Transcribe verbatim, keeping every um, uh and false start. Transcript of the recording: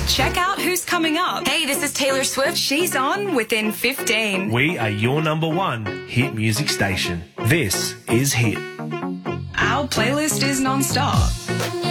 Check out who's coming up. Hey, this is Taylor Swift. She's on within fifteen. We are your number one hit music station. This is Hit. Our playlist is non-stop.